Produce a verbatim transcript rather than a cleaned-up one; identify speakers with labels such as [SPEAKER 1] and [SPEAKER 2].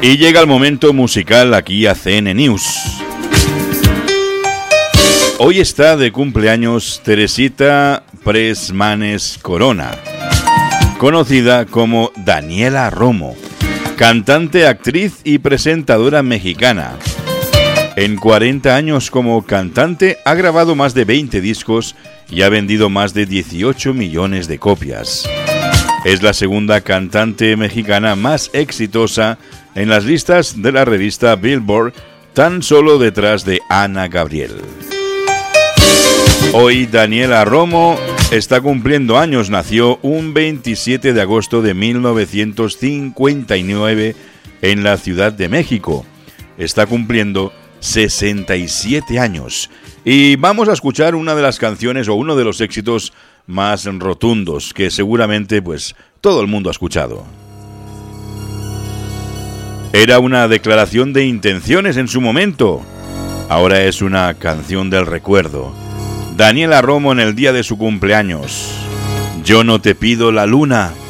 [SPEAKER 1] Y llega el momento musical aquí a C N News. Hoy está de cumpleaños Teresita Pressmanes Corona, conocida como Daniela Romo, cantante, actriz y presentadora mexicana. En cuarenta años como cantante ha grabado más de veinte discos y ha vendido más de dieciocho millones de copias. Es la segunda cantante mexicana más exitosa en las listas de la revista Billboard, tan solo detrás de Ana Gabriel. Hoy Daniela Romo está cumpliendo años. Nació un veintisiete de agosto de mil novecientos cincuenta y nueve en la Ciudad de México. Está cumpliendo sesenta y siete años. Y vamos a escuchar una de las canciones o uno de los éxitos más rotundos que seguramente pues todo el mundo ha escuchado. Era una declaración de intenciones en su momento. Ahora es una canción del recuerdo. Daniela Romo en el día de su cumpleaños. Yo no te pido la luna,